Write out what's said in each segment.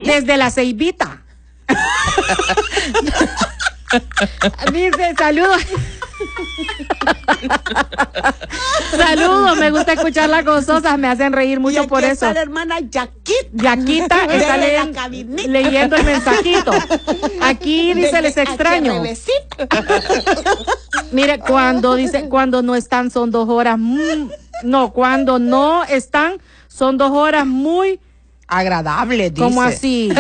Desde la Ceibita. Dice, saludos. Saludos, me gusta escuchar las gozosas, me hacen reír mucho por eso. Está la hermana Yaquita. Yaquita está leyendo el mensajito. Aquí dice, les extraño. Mire, cuando dice, cuando no están son 2 horas. No, cuando no están son 2 horas muy agradables, dice. ¿Cómo así?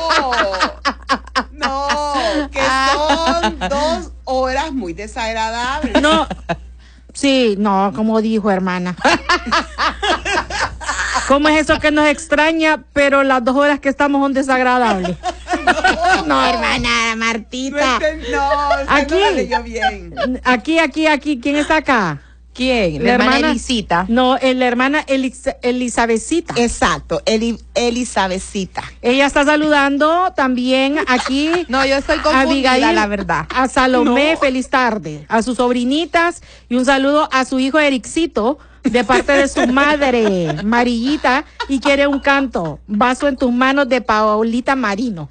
No, que son 2 horas muy desagradables. No, sí, no, como dijo, hermana. ¿Cómo es eso que nos extraña, pero las 2 horas que estamos son desagradables? No, hermana Martita. No, aquí no la leyó bien. Aquí, ¿quién está acá? ¿Quién? La hermana Elisita. No, la hermana Elisabecita. Exacto, Elisabecita. Ella está saludando también aquí. No, yo estoy confundida, Abigail, la verdad. A Salomé, No. feliz tarde. A sus sobrinitas y un saludo a su hijo Ericito de parte de su madre, Marillita, y quiere un canto. Vaso en tus manos de Paolita Marino.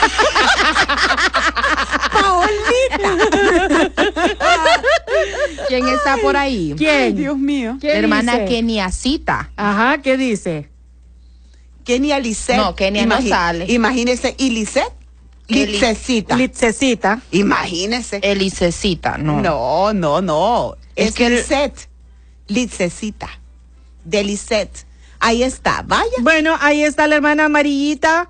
¿Quién está por ahí? ¿Quién? Ay, Dios mío. ¿Qué La hermana dice? Keniacita. Ajá, ¿qué dice? Kenia Lisset. No, Kenia no sale. Imagínese, ¿y Lisset? Litzecita. Litzecita. Imagínese. Elisecita, no. No. Es Es que que Lisset. Litzecita. De Lisset. Ahí está, vaya. Bueno, ahí está la hermana Marillita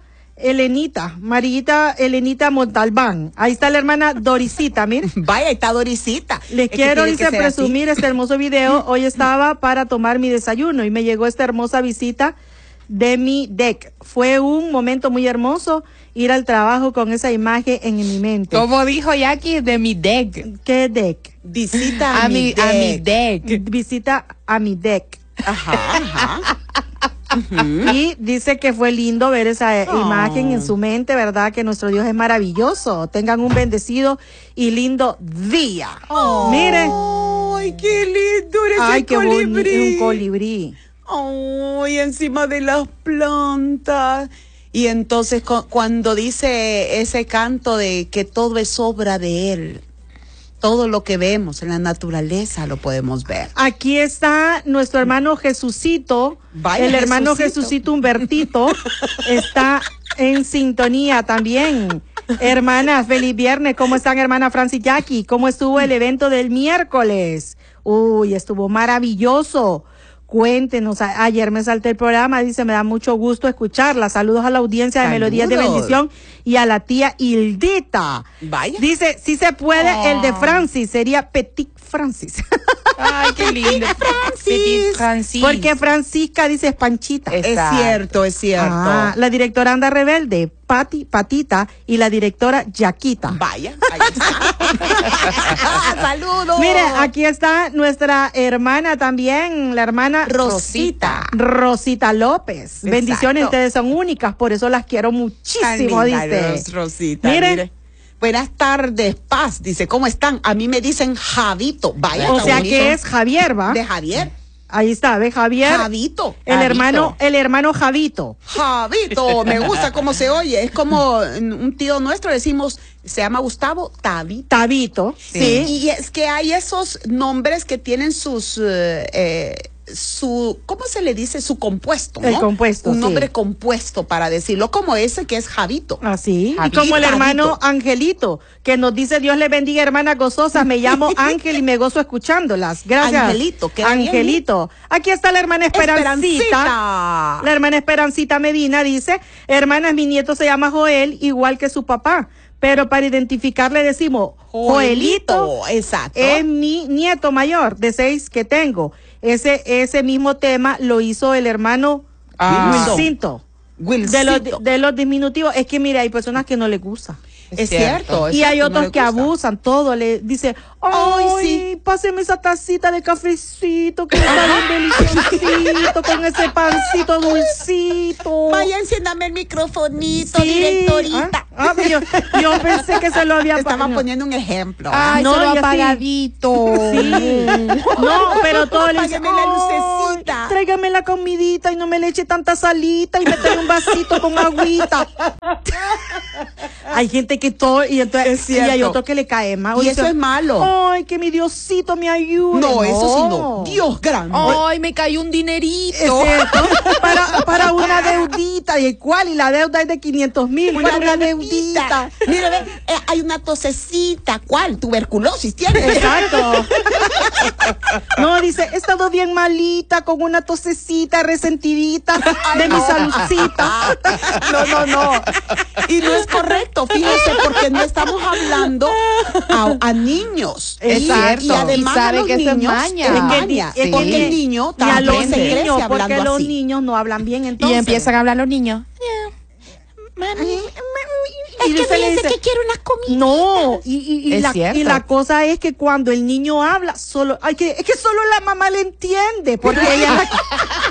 Elenita Montalbán. Ahí está la hermana Dorisita, mire. Vaya, ahí está Dorisita. Les Es que quiero, tiene que dice, ser así. presumir este hermoso video. Hoy estaba para tomar mi desayuno y me llegó esta hermosa visita de mi deck. Fue un momento muy hermoso ir al trabajo con esa imagen en mi mente. Como dijo Jackie, de mi deck. ¿Qué deck? Visita A mi deck. Visita a mi deck. Ajá. Y dice que fue lindo ver esa imagen en su mente, ¿verdad? Que nuestro Dios es maravilloso. Tengan un bendecido y lindo día. Miren. Ay, qué lindo eres. Ay, el qué colibrí. bonito, un colibrí. Ay, encima de las plantas. Y entonces cuando dice ese canto de que todo es obra de Él, todo lo que vemos en la naturaleza lo podemos ver. Aquí está nuestro hermano Jesucito. Vaya, el hermano Jesucito. Jesucito Humbertito está en sintonía también. Hermanas, feliz viernes. ¿Cómo están, hermana Francis Jackie? ¿Cómo estuvo el evento del miércoles? Uy, estuvo maravilloso. Cuéntenos, ayer me salté el programa, dice, me da mucho gusto escucharla. Saludos a la audiencia de Melodías de Saludos. Bendición y a la tía Hildita. Vaya. Dice, si se puede, el de Francis, sería Petit Francis. Ay, qué lindo. Petit Francis. Porque Francisca dice es Panchita. Exacto. Es cierto. Ah, la directora anda rebelde, Patita, y la directora Yaquita. Vaya, ahí está. Saludos. Mire, aquí está nuestra hermana también, la hermana Rosita. Rosita López. Exacto. Bendiciones, ustedes son únicas, por eso las quiero muchísimo, Tan linda, dice. Rosita, Mire. Buenas tardes, Paz. Dice, ¿cómo están? A mí me dicen Javito. Vaya, O está sea bonito. que es Javier, ¿va? De Javier. Ahí está, ¿ve Javier? Javito. El Javito. hermano Javito. Javito, me gusta cómo se oye. Es como un tío nuestro, decimos, se llama Gustavo Tabito. Tabito, sí. Y es que hay esos nombres que tienen sus ¿cómo se le dice? Su compuesto, ¿no? El compuesto, un sí. nombre compuesto para decirlo, como ese que es Javito. Así. Y Javito. como el hermano Tabito. Angelito, que nos dice Dios le bendiga, hermanas gozosas. Me llamo Ángel y me gozo escuchándolas. Gracias. Angelito, queda bien. Angelito. Aquí está la hermana Esperancita. La hermana Esperancita Medina dice, hermanas, mi nieto se llama Joel, igual que su papá. Pero para identificarle decimos, Joelito. Exacto. Es mi nieto mayor, de 6 que tengo. Ese mismo tema lo hizo el hermano Ah. Wilcinto. Wilcito. De los diminutivos. Es que, mira, hay personas que no les gusta. Es cierto. Y hay exacto, no otros le que gusta. abusan, todo le dice, ay, sí. páseme esa tacita de cafecito que está bien deliciosito, con ese pancito dulcito. Vaya, enciéndame el microfonito, Sí. directorita. Pero yo pensé que se lo había Estaba no. poniendo un ejemplo. Ay, No, solo y así. apagadito. Sí. No, pero todo le dice, Apágueme la lucecita. "Ay, tráigame la comidita y no me le eche tanta salita y métele un vasito con agüita." Hay gente que todo, y entonces, Es y hay cierto. otro que le cae mal. Y eso es malo. Ay, que mi Diosito me ayude. No, eso sí no. Dios grande. Ay, me cayó un Es dinerito. cierto. Para una deudita. ¿Y cuál? Y la deuda es de 500,000. Para una deudita. Mira, ve, hay una tosecita. ¿Cuál? Tuberculosis tiene. Exacto. No, dice, he estado bien malita, con una tosecita resentidita de mi saludcita. No. Y no es correcto, fíjese, porque no estamos hablando a niños. Exacto. Y además Y sabe a los que eso es niños, maña. es Es que maña, sí. porque el niño Y a los también se crece niños, porque hablando los así. niños no hablan bien Y entonces. empiezan a hablar los niños. Y se le dice, quiero una comida. no, y Es la, cierto. y la cosa es que cuando el niño habla, es que solo la mamá le entiende, porque ella